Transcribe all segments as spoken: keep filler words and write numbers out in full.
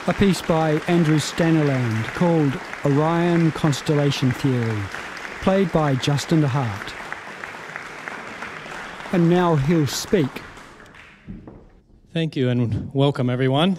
a piece by Andrew Staniland called Orion Constellation Theory, played by Justin DeHart. And now he'll speak. Thank you and welcome everyone.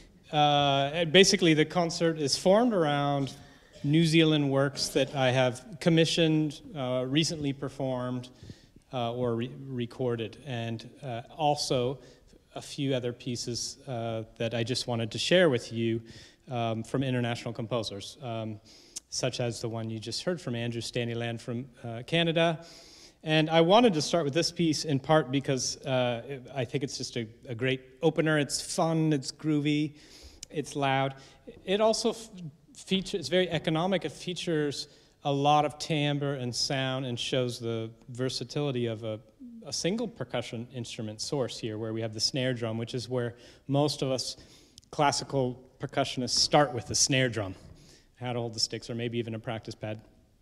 Uh, basically the concert is formed around New Zealand works that I have commissioned, uh, recently performed, uh, or re recorded, and uh, also a few other pieces uh, that I just wanted to share with you um, from international composers, um, such as the one you just heard from Andrew Staniland from uh, Canada. And I wanted to start with this piece in part because uh, it, I think it's just a, a great opener. It's fun, it's groovy, it's loud. It also features, it's very economic. It features a lot of timbre and sound and shows the versatility of a, a single percussion instrument source here, where we have the snare drum, which is where most of us classical percussionists start with the snare drum, how to hold the sticks, or maybe even a practice pad.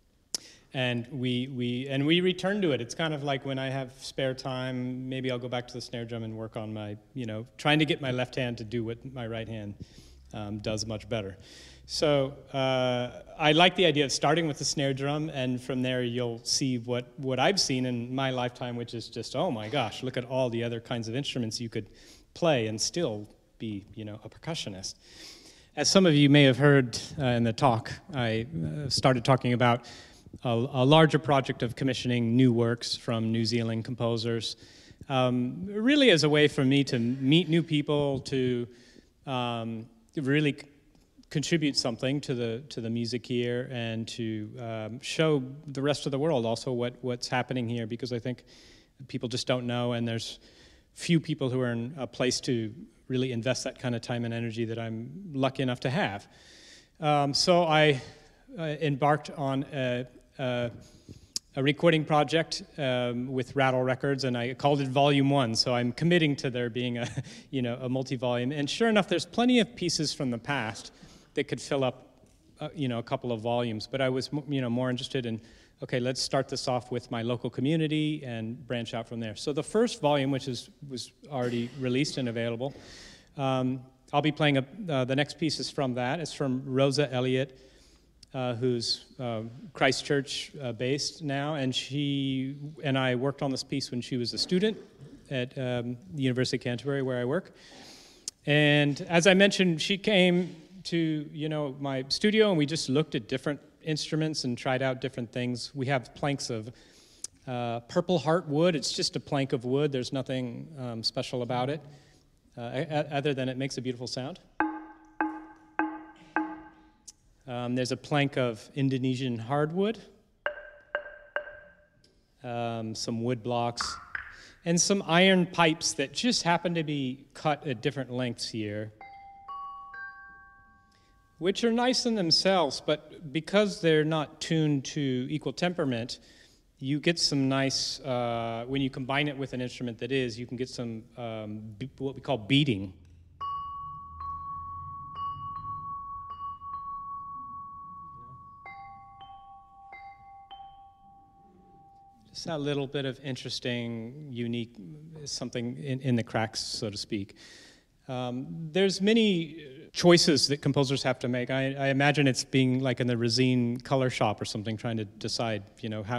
And we, we, and we return to it. It's kind of like when I have spare time, maybe I'll go back to the snare drum and work on my, you know, trying to get my left hand to do what my right hand um, does much better. So uh, I like the idea of starting with the snare drum, and from there you'll see what, what I've seen in my lifetime, which is just, oh my gosh, look at all the other kinds of instruments you could play and still be, you know, a percussionist. As some of you may have heard uh, in the talk, I uh, started talking about a, a larger project of commissioning new works from New Zealand composers, um, really as a way for me to meet new people, to um, really contribute something to the to the music here, and to um, show the rest of the world also what what's happening here, because I think people just don't know, and there's few people who are in a place to really invest that kind of time and energy that I'm lucky enough to have. Um, so I uh, embarked on a, a, a recording project um, with Rattle Records, and I called it Volume One. So I'm committing to there being a you know a multi-volume, and sure enough, there's plenty of pieces from the past that could fill up, uh, you know, a couple of volumes. But I was, you know, more interested in, okay, let's start this off with my local community and branch out from there. So the first volume, which is was already released and available, um, I'll be playing a, uh, the next piece is from that. It's from Rosa Elliott, uh, who's uh, Christchurch uh, based now, and she and I worked on this piece when she was a student at um, the University of Canterbury, where I work. And as I mentioned, she came to, you know, my studio, and we just looked at different instruments and tried out different things. We have planks of uh, Purple Heart wood. It's just a plank of wood. There's nothing um, special about it, uh, other than it makes a beautiful sound. Um, there's a plank of Indonesian hardwood, um, some wood blocks, and some iron pipes that just happen to be cut at different lengths here, which are nice in themselves, but because they're not tuned to equal temperament, you get some nice, uh, when you combine it with an instrument that is, you can get some, um, what we call beating. Just a little bit of interesting, unique, something in, in the cracks, so to speak. Um, there's many choices that composers have to make. I, I imagine it's being like in the Racine color shop or something, trying to decide, you know, how